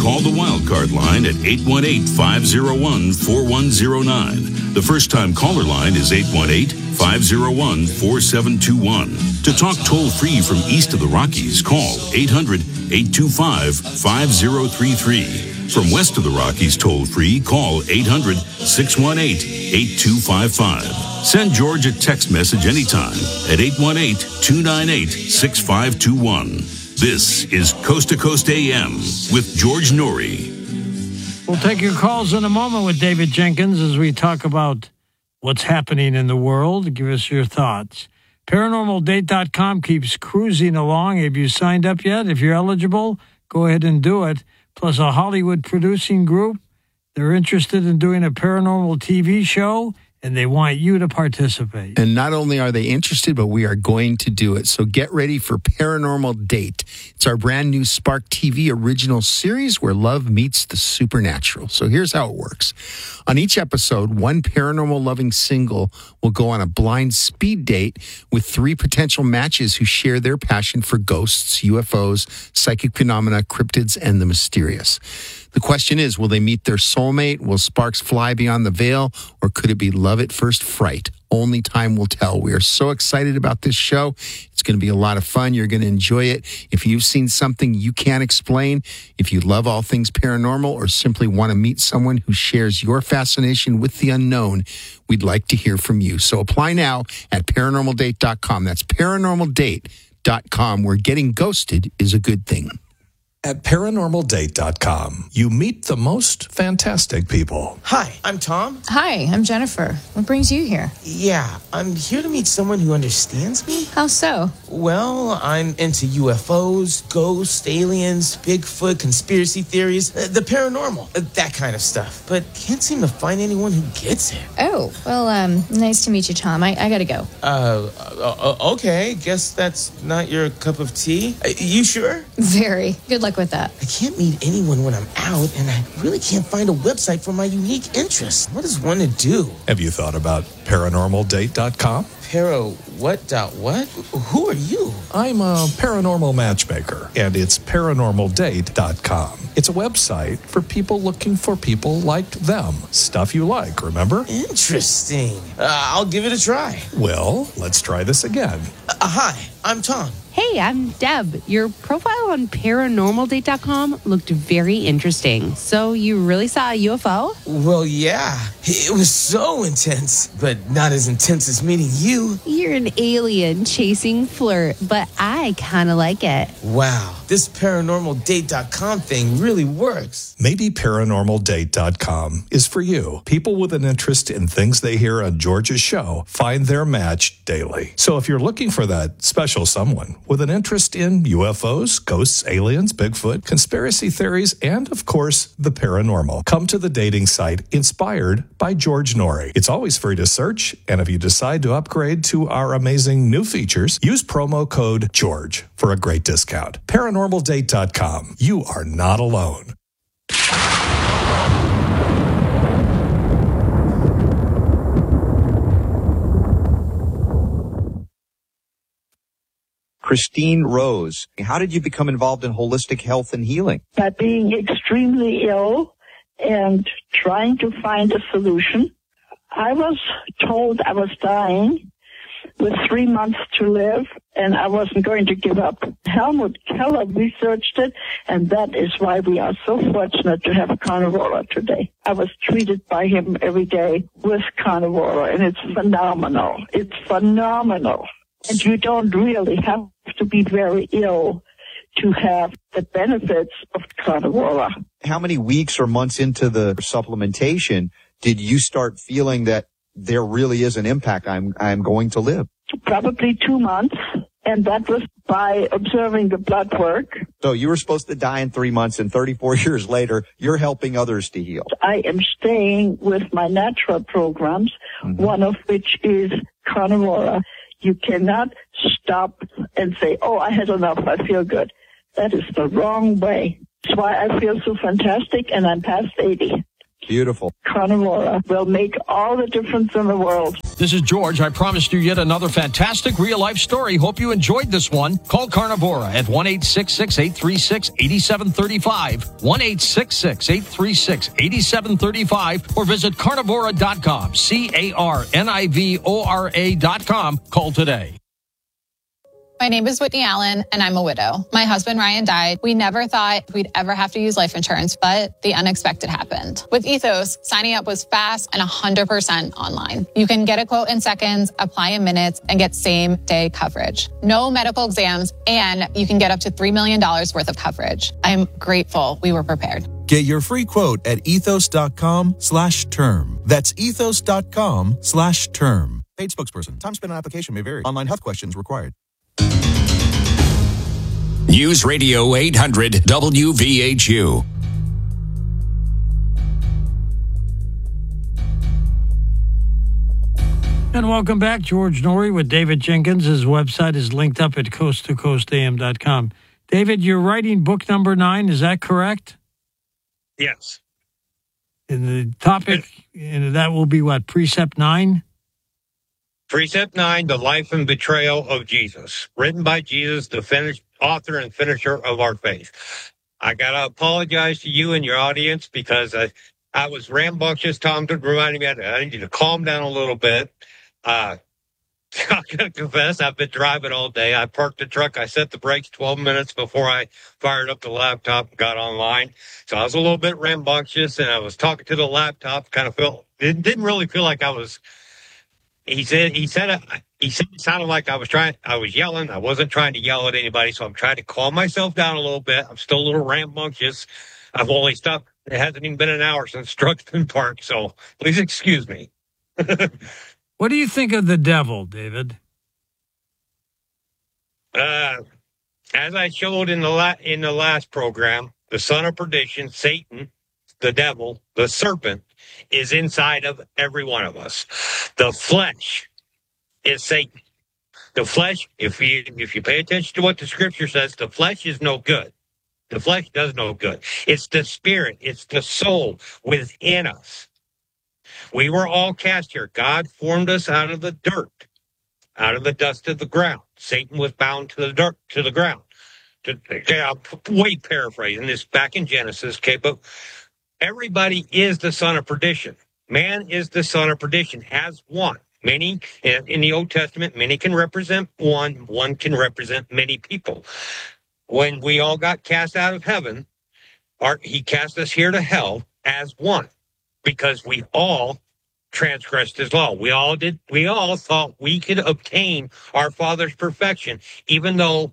call the Wildcard line at 818-501-4109. The first-time caller line is 818-501-4721. To talk toll-free from east of the Rockies, call 800-825-5033. From west of the Rockies, toll-free, call 800-618-8255. Send George a text message anytime at 818-298-6521. This is Coast to Coast AM with George Norrie. We'll take your calls in a moment with David Jenkins as we talk about what's happening in the world. Give us your thoughts. ParanormalDate.com keeps cruising along. Have you signed up yet? If you're eligible, go ahead and do it. Plus a Hollywood producing group. They're interested in doing a paranormal TV show, and they want you to participate. And not only are they interested, but we are going to do it. So get ready for Paranormal Date. It's our brand new Spark TV original series where love meets the supernatural. So here's how it works. On each episode, one paranormal-loving single will go on a blind speed date with 3 potential matches who share their passion for ghosts, UFOs, psychic phenomena, cryptids, and the mysterious. The question is, will they meet their soulmate? Will sparks fly beyond the veil? Or could it be love at first fright? Only time will tell. We are so excited about this show. It's going to be a lot of fun. You're going to enjoy it. If you've seen something you can't explain, if you love all things paranormal, or simply want to meet someone who shares your fascination with the unknown, we'd like to hear from you. So apply now at ParanormalDate.com. That's ParanormalDate.com, where getting ghosted is a good thing. At ParanormalDate.com, you meet the most fantastic people. Hi, I'm Tom. Hi, I'm Jennifer. What brings you here? Yeah, I'm here to meet someone who understands me. How so? Well, I'm into UFOs, ghosts, aliens, Bigfoot, conspiracy theories, the paranormal, that kind of stuff. But can't seem to find anyone who gets it. Oh, well, nice to meet you, Tom. I gotta go. Okay. Guess that's not your cup of tea. You sure? Very. Good luck with that. I can't meet anyone when I'm out, and I really can't find a website for my unique interests. What is one to do? Have you thought about ParanormalDate.com? What? Who are you? I'm a paranormal matchmaker, and it's ParanormalDate.com. It's a website for people looking for people like them. Stuff you like, remember? Interesting. I'll give it a try. Well, let's try this again. Hi, I'm Tom. Hey, I'm Deb. Your profile on ParanormalDate.com looked very interesting. So you really saw a UFO? Well, yeah. It was so intense, but not as intense as meeting you. You're an alien chasing flirt, but I kind of like it. Wow, this ParanormalDate.com thing really works. Maybe ParanormalDate.com is for you. People with an interest in things they hear on George's show find their match daily. So if you're looking for that special someone with an interest in UFOs, ghosts, aliens, Bigfoot, conspiracy theories, and, of course, the paranormal, come to the dating site inspired by George Norrie. It's always free to search, and if you decide to upgrade to our amazing new features, use promo code GEORGE for a great discount. ParanormalDate.com. You are not alone. Christine Rose, how did you become involved in holistic health and healing? By being extremely ill and trying to find a solution. I was told I was dying with 3 months to live, and I wasn't going to give up. Helmut Keller researched it, and that is why we are so fortunate to have Carnivora today. I was treated by him every day with Carnivora, and it's phenomenal. It's phenomenal. And you don't really have to be very ill to have the benefits of Carnivora. How many weeks or months into the supplementation did you start feeling that there really is an impact? I'm going to live. Probably 2 months, and that was by observing the blood work. So you were supposed to die in 3 months, and 34 years later, you're helping others to heal. I am staying with my natural programs, one of which is Carnivora. You cannot stop and say, oh, I had enough, I feel good. That is the wrong way. That's why I feel so fantastic, and I'm past 80. Beautiful. Carnivora will make all the difference in the world. This is George. I promised you yet another fantastic real-life story. Hope you enjoyed this one. Call Carnivora at 1-866-836-8735, 1-866-836-8735, or visit carnivora.com, carnivora.com. Call today. My name is Whitney Allen, and I'm a widow. My husband, Ryan, died. We never thought we'd ever have to use life insurance, but the unexpected happened. With Ethos, signing up was fast and 100% online. You can get a quote in seconds, apply in minutes, and get same-day coverage. No medical exams, and you can get up to $3 million worth of coverage. I'm grateful we were prepared. Get your free quote at ethos.com/term. That's ethos.com/term. Paid spokesperson. Time spent on application may vary. Online health questions required. News Radio 800 WVHU. And welcome back. George Noory with David Jenkins. His website is linked up at coasttocoastam.com. David, you're writing book number 9. Is that correct? Yes. And the topic, and that will be what, Precept 9? Precept 9, The Life and Betrayal of Jesus. Written by Jesus, the author and finisher of our faith. I got to apologize to you and your audience because I was rambunctious. Tom reminded me I need you to calm down a little bit. I'm going to confess, I've been driving all day. I parked the truck. I set the brakes 12 minutes before I fired up the laptop and got online. So I was a little bit rambunctious, and I was talking to the laptop. It didn't really feel like I was. He said it sounded like I was yelling. I wasn't trying to yell at anybody, so I'm trying to calm myself down a little bit. I'm still a little rambunctious. I've only stopped. It hasn't even been an hour since the truck's been parked, so please excuse me. What do you think of the devil, David? As I showed in the last program, the son of perdition, Satan, the devil, the serpent, is inside of every one of us. The flesh is Satan. The flesh, if you pay attention to what the scripture says, the flesh is no good. The flesh does no good. It's the spirit, it's the soul within us. We were all cast here. God formed us out of the dirt, out of the dust of the ground. Satan was bound to the dirt, to the ground. I'm way paraphrasing this back in Genesis, okay, but everybody is the son of perdition. Man is the son of perdition, has one. Many, in the Old Testament, many can represent one can represent many people. When we all got cast out of heaven, he cast us here to hell as one, because we all transgressed his law. We all thought we could obtain our Father's perfection, even though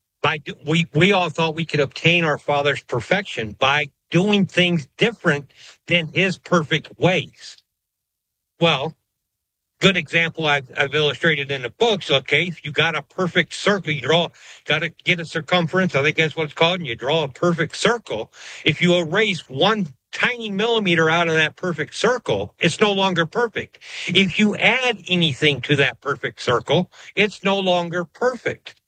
we all thought we could obtain our Father's perfection by doing things different than his perfect ways. Well, good example I've illustrated in the books, okay? If you got a perfect circle, got to get a circumference, I think that's what it's called, and you draw a perfect circle. If you erase one tiny millimeter out of that perfect circle, it's no longer perfect. If you add anything to that perfect circle, it's no longer perfect.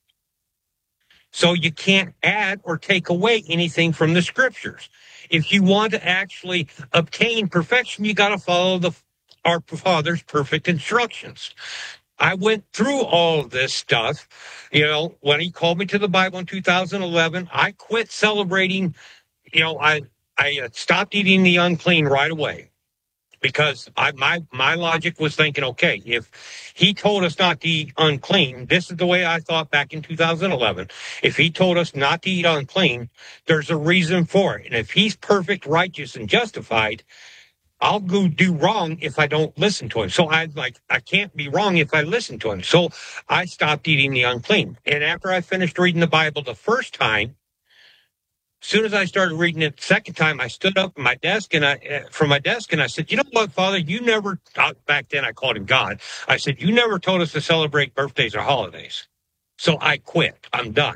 So you can't add or take away anything from the scriptures. If you want to actually obtain perfection, you got to follow our Father's perfect instructions. I went through all of this stuff. When he called me to the Bible in 2011, I quit celebrating. I stopped eating the unclean right away because my logic was thinking, okay, if he told us not to eat unclean, this is the way I thought back in 2011. If he told us not to eat unclean, there's a reason for it. And if he's perfect, righteous, and justified, I'll go do wrong if I don't listen to him. So I can't be wrong if I listen to him. So I stopped eating the unclean. And after I finished reading the Bible the first time, as soon as I started reading it the second time, I stood up from my desk and I said, you know what, Father, you never, back then I called him God. I said, you never told us to celebrate birthdays or holidays. So I quit. I'm done.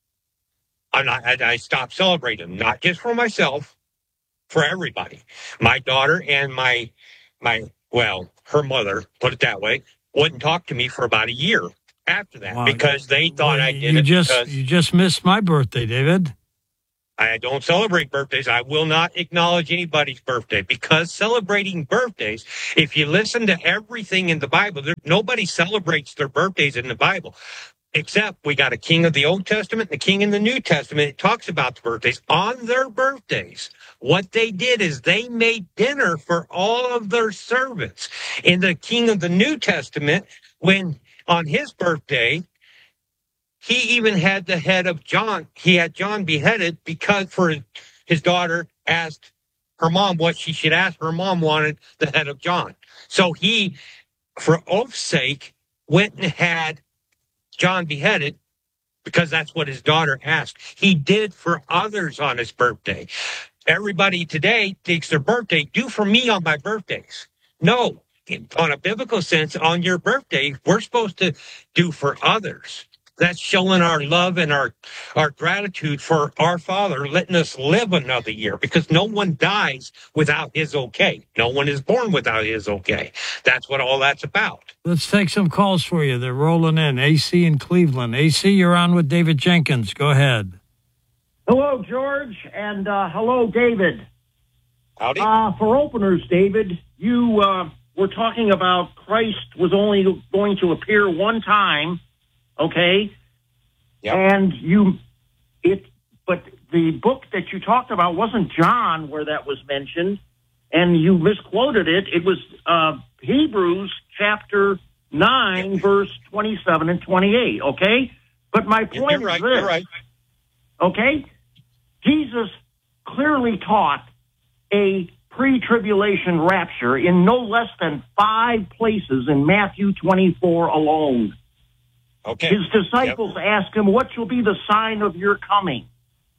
I stopped celebrating, not just for myself, for everybody. My daughter and her mother, put it that way, wouldn't talk to me for about a year after that because they thought I did it. You just missed my birthday, David. I don't celebrate birthdays. I will not acknowledge anybody's birthday because celebrating birthdays, if you listen to everything in the Bible, nobody celebrates their birthdays in the Bible. Except we got a king of the Old Testament and a king in the New Testament. It talks about the birthdays. On their birthdays, what they did is they made dinner for all of their servants. In the king of the New Testament, when on his birthday, he even had the head of John. He had John beheaded because for his daughter asked her mom what she should ask. Her mom wanted the head of John. So he, for oath's sake, went and had John beheaded because that's what his daughter asked. He did for others on his birthday. Everybody today takes their birthday, do for me on my birthdays. No, on a biblical sense, on your birthday, we're supposed to do for others. That's showing our love and our gratitude for our Father letting us live another year, because no one dies without his okay. No one is born without his okay. That's what all that's about. Let's take some calls for you. They're rolling in. AC in Cleveland. AC, you're on with David Jenkins. Go ahead. Hello, George, and hello, David. Howdy. For openers, David, you were talking about Christ was only going to appear one time. Okay. Yep. And but the book that you talked about wasn't John where that was mentioned, and you misquoted it. It was Hebrews chapter 9, verse 27 and 28. Okay. But my point is this. You're right. Okay. Jesus clearly taught a pre-tribulation rapture in no less than 5 places in Matthew 24 alone. Okay. His disciples asked him, what shall be the sign of your coming?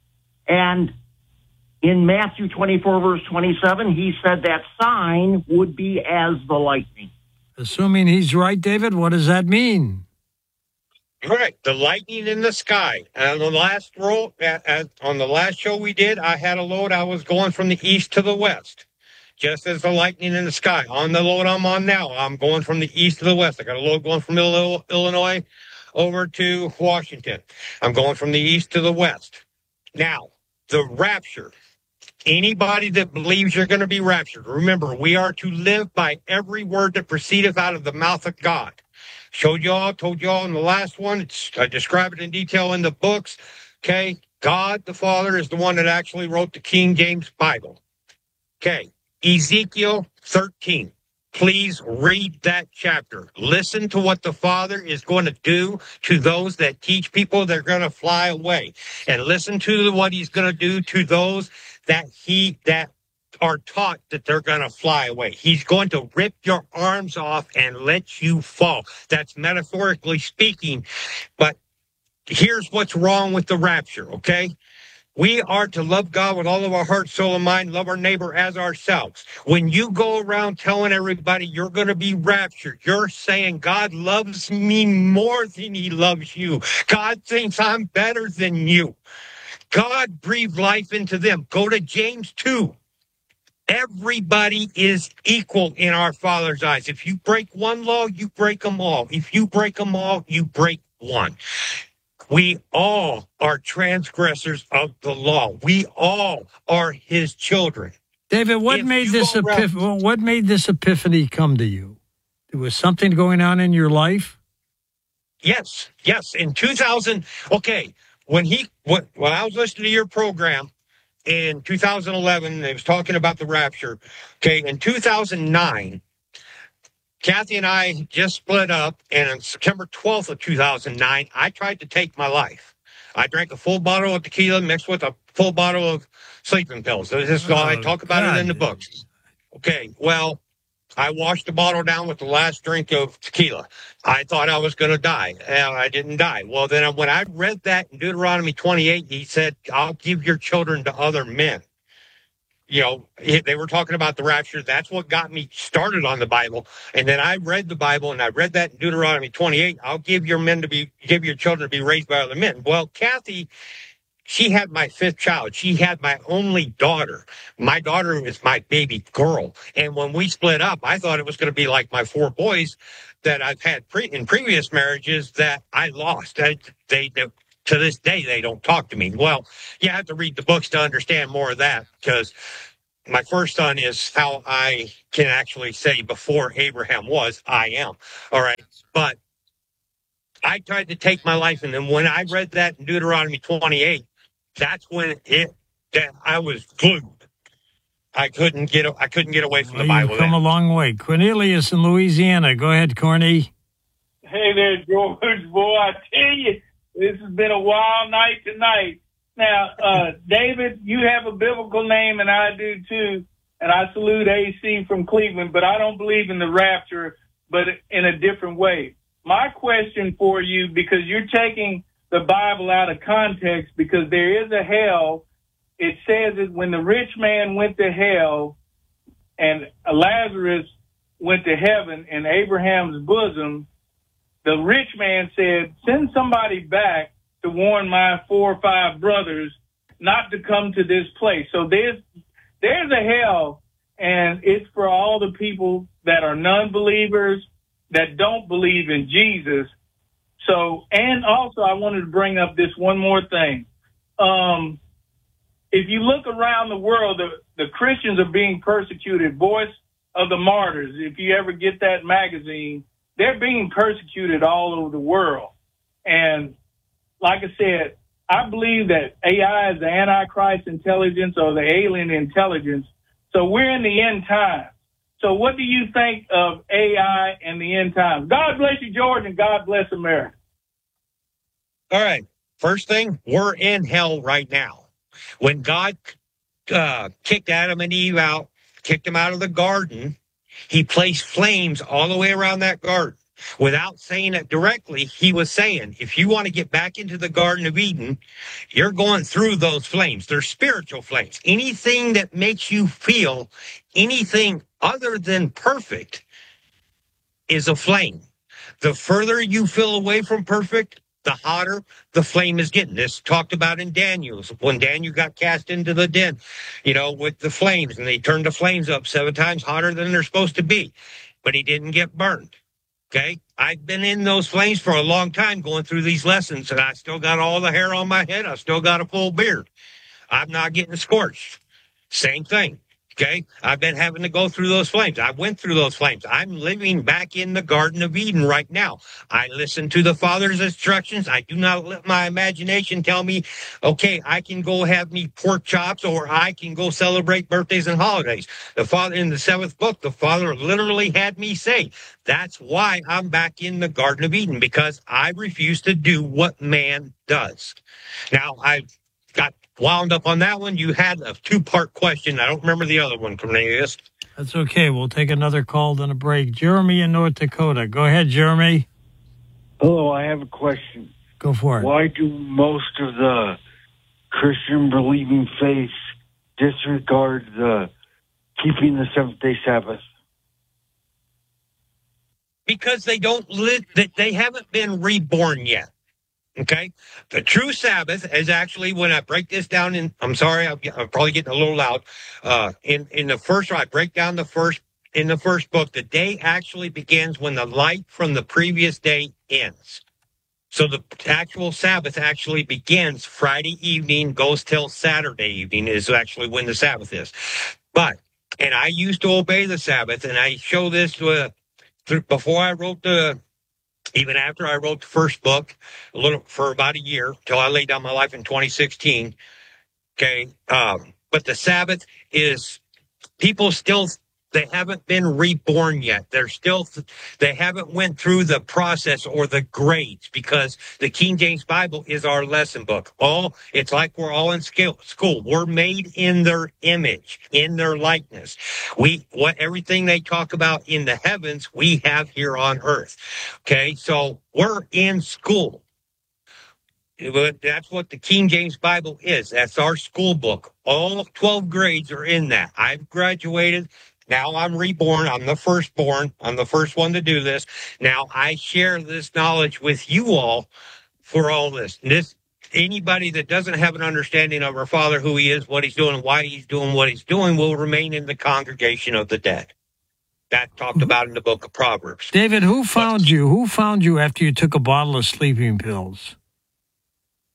And in Matthew 24, verse 27, he said that sign would be as the lightning. Assuming he's right, David, what does that mean? Correct. The lightning in the sky. And on the last on the last show we did, I had a load. I was going from the east to the west, just as the lightning in the sky. On the load I'm on now, I'm going from the east to the west. I got a load going from Illinois over to Washington. I'm going from the east to the west. Now, the rapture. Anybody that believes you're going to be raptured, remember, we are to live by every word that proceedeth out of the mouth of God. Told y'all in the last one, I describe it in detail in the books. Okay, God the Father is the one that actually wrote the King James Bible. Okay, Ezekiel 13. Please read that chapter. Listen to what the Father is going to do to those that teach people they're going to fly away. And listen to what he's going to do to those that are taught that they're going to fly away. He's going to rip your arms off and let you fall. That's metaphorically speaking. But here's what's wrong with the rapture, okay? We are to love God with all of our heart, soul, and mind, love our neighbor as ourselves. When you go around telling everybody you're going to be raptured, you're saying God loves me more than he loves you. God thinks I'm better than you. God breathed life into them. Go to James 2. Everybody is equal in our Father's eyes. If you break one law, you break them all. If you break them all, you break one. We all are transgressors of the law. We all are his children. David, what made this epiphany come to you? There was something going on in your life? Yes. In 2000, okay, when I was listening to your program in 2011, it was talking about the rapture. Okay, in 2009, Kathy and I just split up, and on September 12th of 2009, I tried to take my life. I drank a full bottle of tequila mixed with a full bottle of sleeping pills. I talk about it in the books. Okay, well, I washed the bottle down with the last drink of tequila. I thought I was going to die, and I didn't die. Well, then when I read that in Deuteronomy 28, he said, I'll give your children to other men. You know, they were talking about the rapture. That's what got me started on the Bible. And then I read the Bible, and I read that in Deuteronomy 28. I'll give your children to be raised by other men. Well, Kathy, she had my 5th child. She had my only daughter. My daughter is my baby girl. And when we split up, I thought it was going to be like my 4 boys that I've had in previous marriages that I lost. to this day, they don't talk to me. Well, you have to read the books to understand more of that, because my first son is how I can actually say before Abraham was, I am. All right. But I tried to take my life, and then when I read that in Deuteronomy 28, that's when I was glued. I couldn't get away from the Bible. You've come a long way. Cornelius in Louisiana. Go ahead, Corny. Hey there, George. Boy, I tell you, this has been a wild night tonight. Now, David, you have a biblical name, and I do too. And I salute AC from Cleveland, but I don't believe in the rapture, but in a different way. My question for you, because you're taking the Bible out of context, because there is a hell. It says that when the rich man went to hell and Lazarus went to heaven in Abraham's bosom, the rich man said, send somebody back to warn my 4 or 5 brothers not to come to this place. So there's a hell, and it's for all the people that are non-believers, that don't believe in Jesus. So, and also I wanted to bring up this one more thing. If you look around the world, the Christians are being persecuted. Voice of the Martyrs, if you ever get that magazine, they're being persecuted all over the world. And like I said, I believe that AI is the Antichrist intelligence or the alien intelligence. So we're in the end times. So what do you think of AI and the end times? God bless you, George, and God bless America. All right. First thing, we're in hell right now. When God kicked Adam and Eve out, kicked them out of the garden, he placed flames all the way around that garden. Without saying it directly, he was saying, if you want to get back into the Garden of Eden, you're going through those flames. They're spiritual flames. Anything that makes you feel anything other than perfect is a flame. The further you feel away from perfect, the hotter the flame is getting. This talked about in Daniel, when Daniel got cast into the den, with the flames, and they turned the flames up 7 times hotter than they're supposed to be, but he didn't get burned. Okay, I've been in those flames for a long time going through these lessons, and I still got all the hair on my head. I still got a full beard. I'm not getting scorched. Same thing. Okay, I've been having to go through those flames. I went through those flames. I'm living back in the Garden of Eden right now. I listen to the Father's instructions. I do not let my imagination tell me, okay, I can go have me pork chops, or I can go celebrate birthdays and holidays. The Father, in the 7th book, the Father literally had me say, that's why I'm back in the Garden of Eden, because I refuse to do what man does. Now, I got wound up on that one. You had a 2-part question. I don't remember the other one, Cornelius. That's okay. We'll take another call, then a break. Jeremy in North Dakota. Go ahead, Jeremy. Hello, I have a question. Go for it. Why do most of the Christian believing faiths disregard the keeping the 7th-day Sabbath? Because they don't live, they haven't been reborn yet. Okay, the true Sabbath is actually, when I break this down in, I'm sorry, I'm probably getting a little loud. In the first, I break down in the first book, the day actually begins when the light from the previous day ends. So the actual Sabbath actually begins Friday evening, goes till Saturday evening is actually when the Sabbath is. And I used to obey the Sabbath, and I show this before I wrote even after I wrote the first book, for about a year, till I laid down my life in 2016. Okay. But the Sabbath is, people still, they haven't been reborn yet. They haven't went through the process or the grades, because the King James Bible is our lesson book. It's like we're all in school. We're made in their image, in their likeness. Everything they talk about in the heavens, we have here on earth. Okay. So we're in school. That's what the King James Bible is. That's our school book. All 12 grades are in that. I've graduated. Now I'm reborn. I'm the firstborn. I'm the first one to do this. Now I share this knowledge with you all for all this. Anybody that doesn't have an understanding of our Father, who he is, what he's doing, and why he's doing what he's doing, will remain in the congregation of the dead. That's talked about in the book of Proverbs. David, who found you? Who found you after you took a bottle of sleeping pills?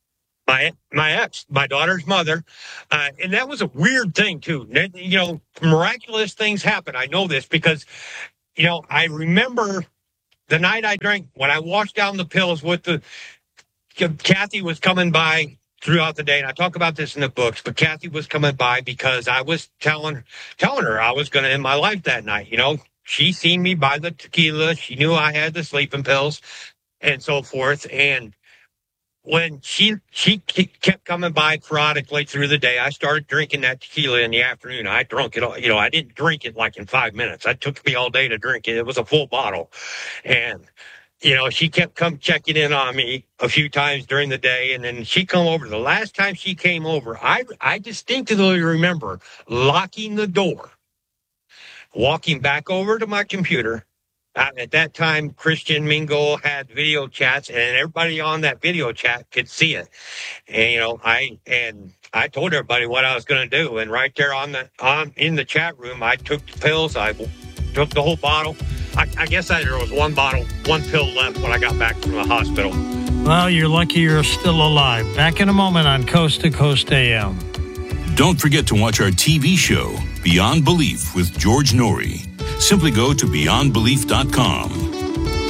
my ex, my daughter's mother. And that was a weird thing, too. You know, miraculous things happen. I know this because, you know, I remember the night I drank, when I washed down the pills with Kathy was coming by throughout the day, and I talk about this in the books, but Kathy was coming by because I was telling her I was going to end my life that night. You know, she seen me buy the tequila. She knew I had the sleeping pills and so forth. And when she kept coming by periodically through the day, I started drinking that tequila in the afternoon. I drank it all. You know, I didn't drink it like in 5 minutes. It took me all day to drink it. It was a full bottle. And, you know, she kept checking in on me a few times during the day. And then she come over. The last time she came over, I distinctly remember locking the door, walking back over to my computer. At that time, Christian Mingle had video chats, and everybody on that video chat could see it. And, you know, I told everybody what I was going to do. And right there in the chat room, I took the pills. I took the whole bottle. I guess there was one pill left when I got back from the hospital. Well, you're lucky you're still alive. Back in a moment on Coast to Coast AM. Don't forget to watch our TV show, Beyond Belief with George Norrie. Simply go to beyondbelief.com.